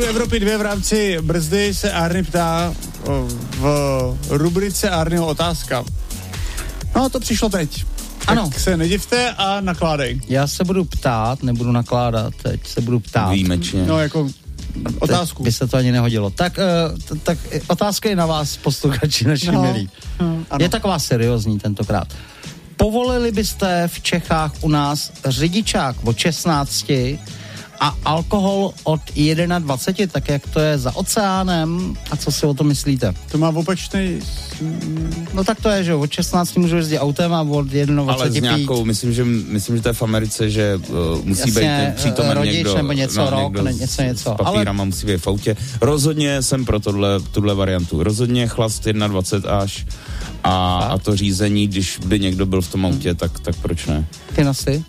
Evropy 2 v rámci brzdy se Arny ptá v rubrice Arnyho otázka. No, to přišlo teď. Ano. Tak se nedivte a nakládej. Já se budu ptát, nebudu nakládat, teď se budu ptát. Výjimečně. No, jako otázku. By se to ani nehodilo. Tak otázka je na vás, posluchači naši milí. Je taková seriózní tentokrát. Povolili byste v Čechách u nás řidičák od 16 a alkohol od 21, tak jak to je za oceánem? A co si o tom myslíte? To má opačný... No tak to je, že od 16 můžu jezdit autem a od 21 ale s nějakou, myslím, že to je v Americe, že musí být přítomen rodič, někdo, nebo něco, rok, někdo něco. S papírama, musí být v autě. Rozhodně jsem pro tuhle variantu. Rozhodně chlast 21 až a to řízení, když by někdo byl v tom autě, tak proč ne? Ty nosy?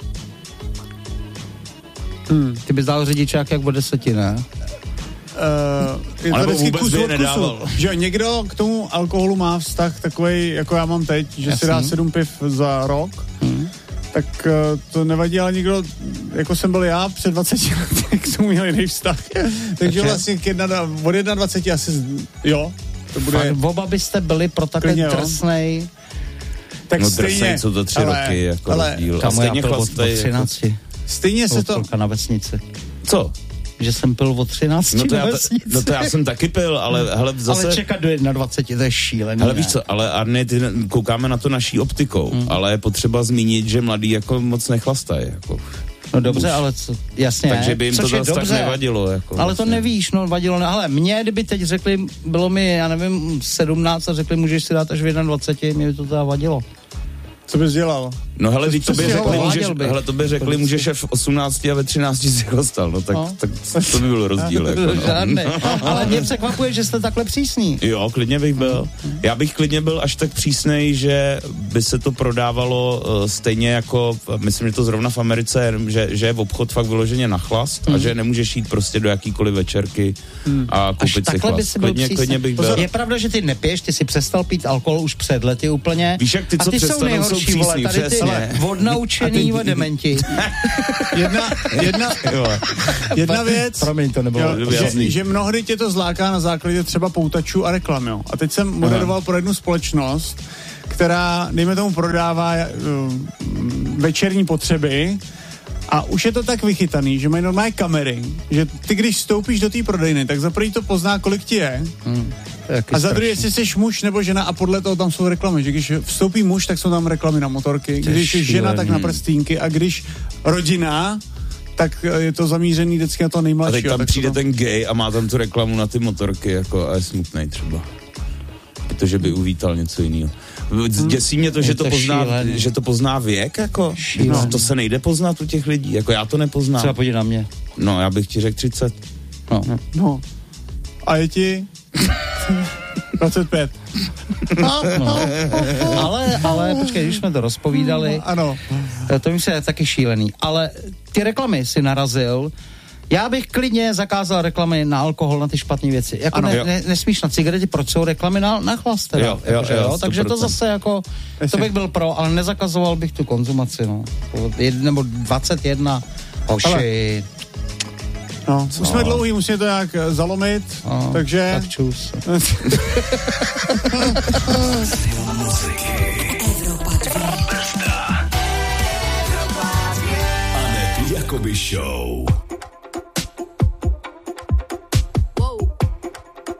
Ty bys dal řidičák jak od 10, ne? Je to vždycky kus od kusu. Že někdo k tomu alkoholu má vztah takovej, jako já mám teď, že si dá 7 piv za rok, tak to nevadí, ale někdo, jako jsem byl já před 20 lety, k tomu měl jiný vztah. Takže vlastně od 21 asi, jo, to bude... Oba byste byli pro takový drsnej... Tak no stejně, jsou to 3 roky, jako rozdíl. A stejně chlastej. 13. Stejně se to... na vesnici. Co? Že jsem pil od 13 na vesnici. No to já jsem taky pil, ale hele zase... Ale čekat do 21, to je šílený. Ale víš co, ale Arny, koukáme na to naší optikou, ale je potřeba zmínit, že mladí jako moc nechlastají, jako... No dobře, ale co, jasně. Takže by jim to zase tak nevadilo. Jako ale to nevíš, no vadilo. Ale mě, kdyby teď řekli, bylo mi, já nevím, 17 a řekli, můžeš si dát až v 21, mě by to teda vadilo. Co bys dělal? No hele, když to by řekli, můžeš v 18 a ve 13 si chlastal, no tak to by byl rozdíl. Jako, no. Žádný. Ale mě překvapuje, že jste takhle přísný. Jo, klidně bych byl. Já bych klidně byl až tak přísnej, že by se to prodávalo stejně jako, myslím, že to zrovna v Americe, že je v obchod fakt vyloženě na chlast a že nemůžeš jít prostě do jakýkoliv večerky a koupit si chlast. Klidně bych byl. Je pravda, že ty nepiješ, ty si přestal pít alkohol už před lety úplně. Víš, jak ty, co přestanou, jsou přísný, přesně. Odnaučený dementi. Jedna věc, promiň, to nebylo že mnohdy tě to zláká na základě třeba poutačů a reklam, jo. A teď jsem moderoval pro jednu společnost, která, dejme tomu, prodává večerní potřeby a už je to tak vychytaný, že mají normální kamery, že ty, když vstoupíš do té prodejny, tak za první to pozná, kolik ti je. A za druhé, jestli jsi muž nebo žena a podle toho tam jsou reklamy, že když vstoupí muž, tak jsou tam reklamy na motorky, když je žena, tak na prstínky a když rodina, tak je to zamířený vždycky na to nejmladší. A teď tam přijde ten gay a má tam tu reklamu na ty motorky jako a je smutnej třeba. Protože by uvítal něco jiného. Děsí mě to, že to pozná věk, jako. No, to se nejde poznat u těch lidí, jako já to nepoznám. Třeba podívej na mě. No, já bych ti řekl 30. No. A je ti 25. Ale počkej, když jsme to rozpovídali, ano. To mi se taky šílený, ale ty reklamy si narazil. Já bych klidně zakázal reklamy na alkohol, na ty špatné věci. Jako nesmíš na cigarety, proč jsou reklamy na chlast? Jo, takže to zase jako, to bych byl pro, ale nezakazoval bych tu konzumaci, no. Nebo 21, hoši. No, už jsme dlouhý, musíme to nějak zalomit, takže... Tak čus. Anety Jakoby Show.